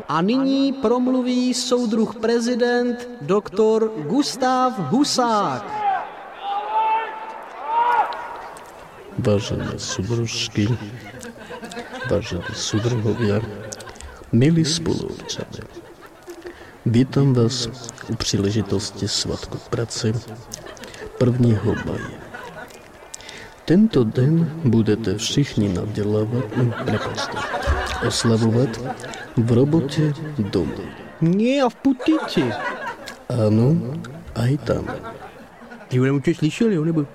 A nyní promluví soudruh prezident doktor Gustav Husák. Vážené súdružky, vážení súdruhovia, milí spoluobčania, vítam vás u příležitosti Svátku práce 1. maje. Tento den budete všichni oslavovat v robotě doma. Nie, a v putici. Ano, aj tam. Ty ho určitě slyšel, jo, nebo...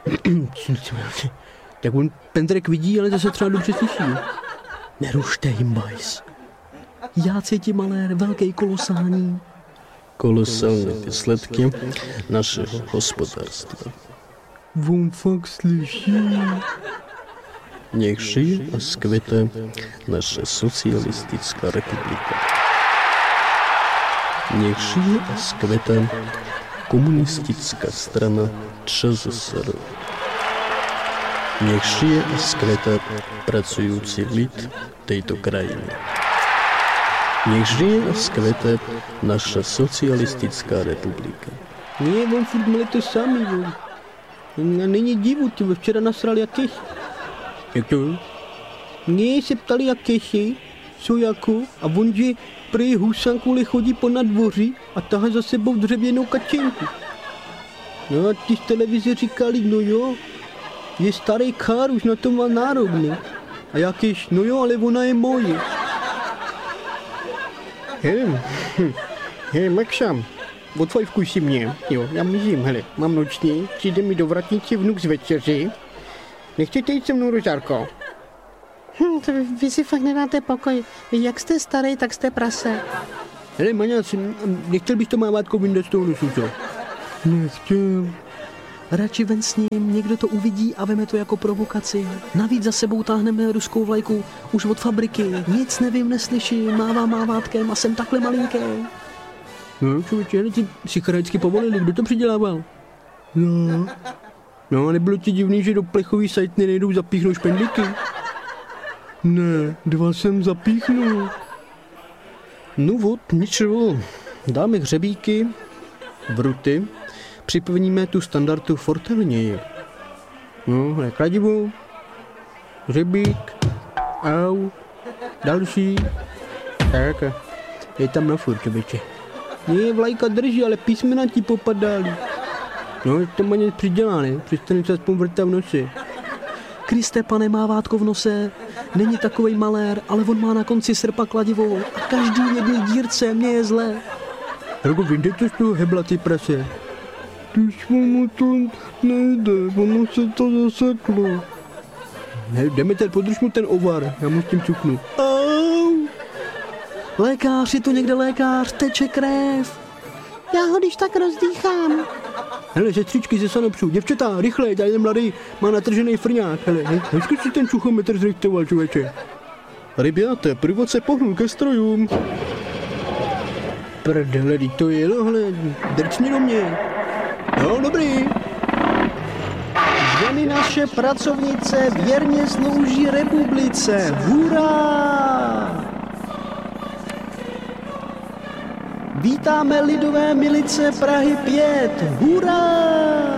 Tak on Pendrek vidí, ale zase třeba dobře slyší. Nerušte jim, bajs. Já cítím malér, velký kolosální. Kolosální výsledky našeho hospodářstva. On fakt slyší. Nech žije a zkvete naše socialistická republika. Nech žije a zkvete komunistická strana ČSSR. Nech žije a zkvete pracující lid této krajiny. Nech žije a zkvete naša socialistická republika. Nie, on furt měli to samý, on. Není divu, ty včera nasrali jak keši. Jak to? Nie, se ptali jak keši, co jako, a on, že prý Husák kvůli chodí po nadvoří a tahá za sebou dřevěnou kačenku. No a ty z televize říkali, no jo, je starý kár, už na to má nárok, ne? A jakýž, no jo, ale ona je moje. Hele, Maxam, od fajfku si mě, jo, já mizím, hele, mám noční, přijde mi do vratnice vnuk z večeři. Nechcete jít se mnou, Rožárko? Vy si fakt nedáte pokoj. Vy jak jste starý, tak jste prase. Hele, Maňas, nechtěl bys to mávátko vyndat z toho nosu, co? Nechtěl. Radši ven s ním, někdo to uvidí a veme to jako provokaci. Navíc za sebou táhneme ruskou vlajku už od fabriky. Nic nevím, neslyším, mávám mávátkem a jsem takhle malinký. No, člověče, ti psycharajicky povolili, kdo to přidělával? No, nebylo ti divný, že do plechový sajtny nejdou zapíchnout špendlíky? Ne, 2 jsem zapíchnul. No vod, ničeho. Dáme hřebíky, bruty, připevníme tu standardu fortelněji. No, kladivo, hřebík, au, další. Tak, je tam na furt, čověče. Ne, vlajka drží, ale písmena ti popadaly. No, to má něco přidělá, ne? Přestane se aspoň vrtat v nose. Kriste, pane, mávátko v nose. Není takovej malér, ale on má na konci srpa kladivo a každý v jedné dírce, mně je zle. Rogo, vyjde to z toho hebla, ty prase. Když mu to nejde, ono se to zaseklo. Ne, Demeter, podrž mu ten ovar, já mu s tím cuknu. Au! Lékař, je to někde lékař, teče krev. Já ho když tak rozdýchám. Hele, sestřičky ze Sanopsu, děvčata, rychle, tady ten mladý má natržený frňák, hele, hezky si ten čuchometr zrechtoval, člověče. Rybiate, průvod se pohnul ke strojům. Prdele, to je, hele, drcni do mě. No, dobrý. Ženy naše pracovnice věrně slouží republice. Hurá! Vítáme lidové milice Prahy 5. Hurá!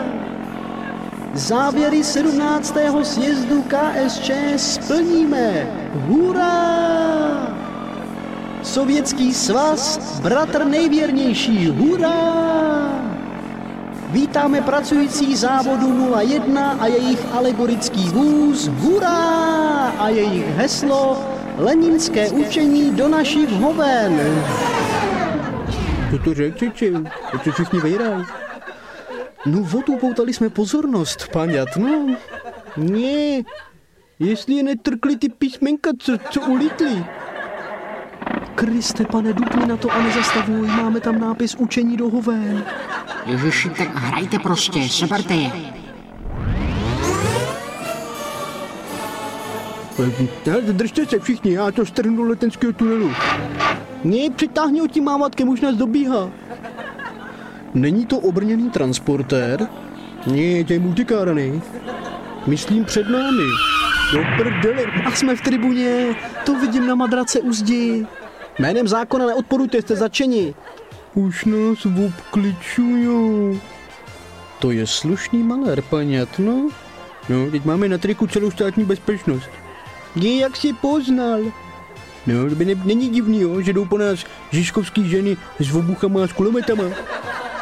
Závěry 17. sjezdu KSČ splníme. Hurá! Sovětský svaz, bratr nejvěrnější. Hurá! Vítáme pracující závodu 01 a jejich alegorický vůz. Hurá! A jejich heslo Leninské učení do našich hoven. Co to řekl, to všichni vejrají. No upoutali jsme pozornost, paňat, no. Ne, jestli je netrkli ty písmenka, co ulítli. Kriste, pane, dupni na to a nezastavuj, máme tam nápis učení do hoven. Ježiši, tak hrajte prostě, seberte je. Držte se všichni, já to strhnu do letenského tunelu. Ne, přitáhni ho tím mávátkem, už nás dobíhá. Není to obrněný transportér? Ne, to je multikára, ne? Myslím před námi. Do prdele. A jsme v tribuně, to vidím na madrace u zdi. Jménem zákona neodporujte, jste zatčeni. Už nás obkličujou. To je slušný malér, paňat, no. No, teď máme na triku celou státní bezpečnost. Jak jsi poznal? No, není divný, jo, že jdou po nás žižkovský ženy s obuchama a s kulometama.